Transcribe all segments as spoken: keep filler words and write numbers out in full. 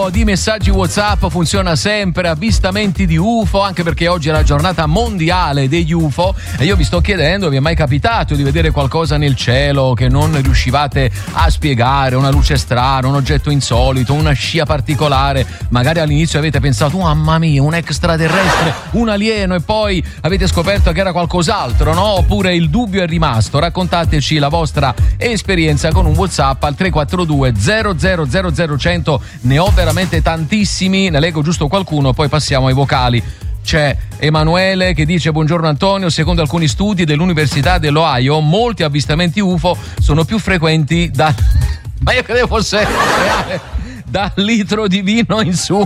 numero di messaggi WhatsApp funziona sempre, avvistamenti di U F O, anche perché oggi è la giornata mondiale degli U F O e io vi sto chiedendo, vi è mai capitato di vedere qualcosa nel cielo che non riuscivate a spiegare, una luce strana, un oggetto insolito, una scia particolare? Magari all'inizio avete pensato, oh, mamma mia, un extraterrestre, un alieno, e poi avete scoperto che era qualcos'altro, no? Oppure il dubbio è rimasto? Raccontateci la vostra esperienza con un WhatsApp al tre quattro due zero zero zero zero cento. Ne ho veramente tantissimi, ne leggo giusto qualcuno, poi passiamo ai vocali. C'è Emanuele che dice: buongiorno Antonio, secondo alcuni studi dell'Università dell'Ohio molti avvistamenti U F O sono più frequenti da ma io credevo fosse reale, da litro di vino in su.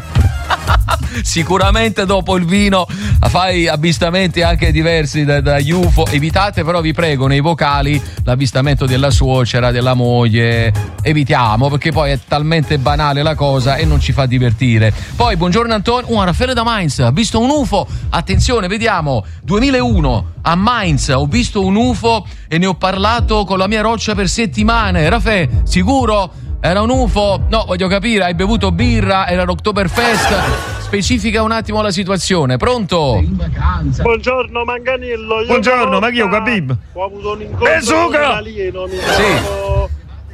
Sicuramente dopo il vino fai avvistamenti anche diversi da, da U F O. Evitate però, vi prego, nei vocali l'avvistamento della suocera, della moglie, evitiamo, perché poi è talmente banale la cosa e non ci fa divertire. Poi buongiorno Antonio, uh, Raffaele da Mainz ha visto un U F O, attenzione, vediamo, duemilauno a Mainz ho visto un U F O e ne ho parlato con la mia roccia per settimane. Raffaele, sicuro? Era un U F O? No, voglio capire, hai bevuto birra, era l'Oktoberfest? Specifica un attimo la situazione, pronto? Buongiorno Manganello. Io Buongiorno, ma chi ho capito? Ho avuto un incontro con un alieno, mi trovo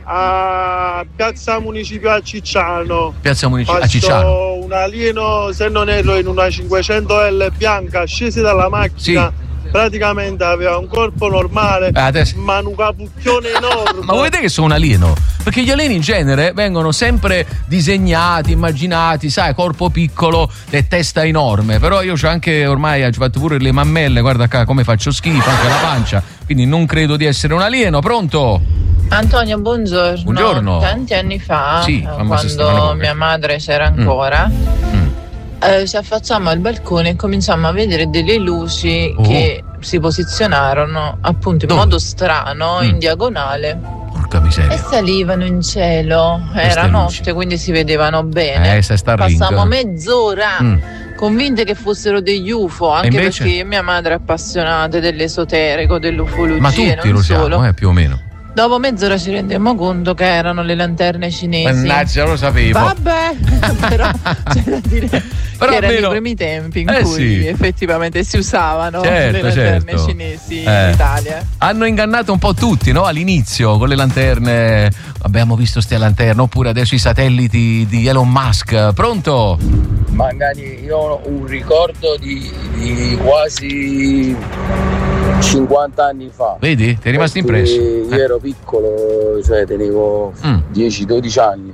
a Piazza Municipio a Cicciano. Piazza Municipio a Cicciano. Un alieno, se non erro, in una cinquecento L bianca, scese dalla macchina. Sì. Praticamente aveva un corpo normale, eh, adesso... ma un capucchione enorme. Ma vuoi vedere che sono un alieno? Perché gli alieni in genere vengono sempre disegnati, immaginati, sai, corpo piccolo e testa enorme. Però io c'ho anche, ormai ho fatto pure le mammelle, guarda qua come faccio schifo, anche la pancia. Quindi non credo di essere un alieno. Pronto? Antonio, buongiorno. Buongiorno. Tanti anni fa, sì, quando mia madre c'era ancora, mm. Mm. Eh, ci affacciammo al balcone e cominciammo a vedere delle luci oh. che si posizionarono appunto in Dove? modo strano, mm. in diagonale. Porca miseria. E salivano in cielo. Queste Era luci. Notte, quindi si vedevano bene. Eh, Passammo mezz'ora mm. convinte che fossero degli U F O, anche invece... perché mia madre è appassionata dell'esoterico, dell'ufologia. Ma tutti non lo solo. siamo, eh, più o meno. Dopo mezz'ora ci rendemmo conto che erano le lanterne cinesi. Mannaggia, lo sapevo. Vabbè, però c'è da dire però che erano almeno... i primi tempi in eh, cui sì. effettivamente si usavano certo, le lanterne certo. cinesi eh. in Italia. Hanno ingannato un po' tutti, no? All'inizio con le lanterne, abbiamo visto ste lanterne, oppure adesso i satelliti di Elon Musk. Pronto? Magari io ho un ricordo di, di quasi cinquanta anni fa. Vedi? Ti è rimasto impresso? Io eh. ero piccolo, cioè tenevo mm. dieci dodici anni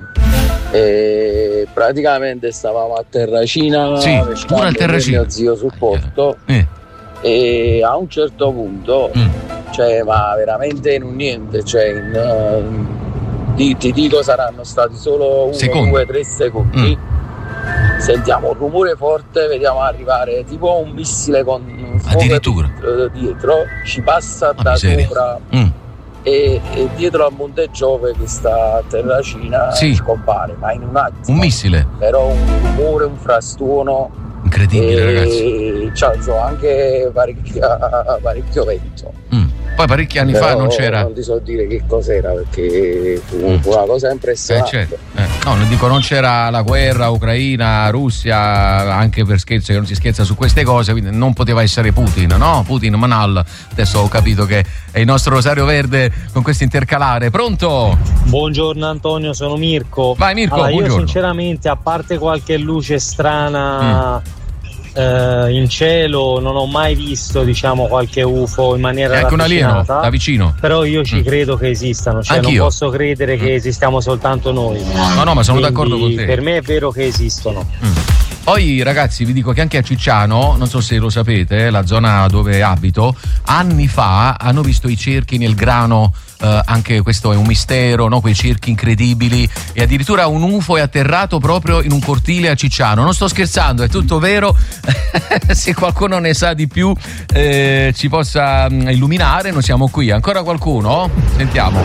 e praticamente stavamo a Terracina, sì, pure al Terracina, mio zio sul porto eh. e a un certo punto mm. cioè ma veramente in un niente, cioè in, uh, ti, ti dico saranno stati solo uno, due, tre secondi. Mm. Sentiamo un rumore forte, vediamo arrivare tipo un missile con un fuoco dietro, ci passa da miseria. Sopra mm. e, e dietro al Monte Giove che sta a Terracina sì. scompare, ma in un attimo. Un missile. Però un rumore, un frastuono incredibile, e ragazzi. C'ho anche parecchia, parecchio vento. Mm. Poi parecchi anni però fa non c'era. Non ti so dire che cos'era perché fu mm. una cosa impressionante. Eh, certo. eh. No, non dico, non c'era la guerra Ucraina, Russia, anche per scherzo che non si scherza su queste cose, quindi non poteva essere Putin, no? Putin Manal. Adesso ho capito che è il nostro Rosario Verde con questo intercalare. Pronto? Buongiorno Antonio, sono Mirko. Vai Mirko, allora, buongiorno. Io sinceramente, a parte qualche luce strana mm. Uh, in cielo, non ho mai visto, diciamo, qualche U F O in maniera anche un alieno da vicino, però io ci mm. credo che esistano, cioè Anch'io. non posso credere mm. che esistiamo soltanto noi. No, no, ma sono quindi d'accordo con te. Per me è vero che esistono. Mm. Poi ragazzi vi dico che anche a Cicciano, non so se lo sapete, la zona dove abito, anni fa hanno visto i cerchi nel grano, eh, anche questo è un mistero, no? Quei cerchi incredibili, e addirittura un U F O è atterrato proprio in un cortile a Cicciano. Non sto scherzando, è tutto vero. Se qualcuno ne sa di più eh, ci possa illuminare, noi siamo qui. Ancora qualcuno? Sentiamo.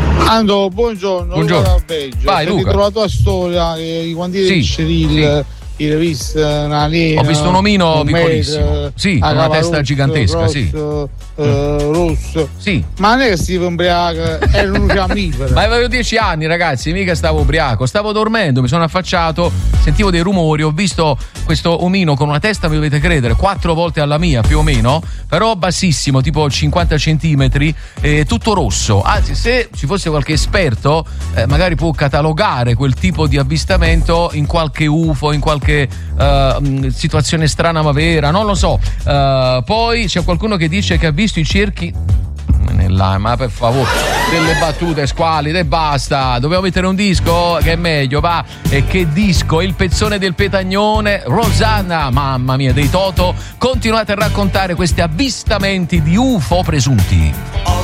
Ando, buongiorno. Buongiorno. Luca Vai, Luca. Hai trovato la tua storia, i quanti sì, Ceril, sì. Ho visto una aliena, ho visto un omino un piccolissimo, metro, sì, con una testa rosso, gigantesca, rosso, sì. Uh, rosso. Sì. Ma non è che si ubriaca, era un fiammifero. Ma avevo dieci anni, ragazzi, mica stavo ubriaco, stavo dormendo, mi sono affacciato, sentivo dei rumori, ho visto questo omino con una testa, mi dovete credere, quattro volte alla mia più o meno, però bassissimo, tipo cinquanta centimetri, eh, tutto rosso. Anzi, se ci fosse qualche esperto, eh, magari può catalogare quel tipo di avvistamento in qualche U F O, in qualche uh, situazione strana ma vera, non lo so. Uh, poi c'è qualcuno che dice che ha visto i cerchi nella, ma per favore, delle battute squallide, basta, dobbiamo mettere un disco che è meglio, va. E che disco? Il pezzone del Petagnone, Rosanna, mamma mia, dei Toto. Continuate a raccontare questi avvistamenti di U F O presunti.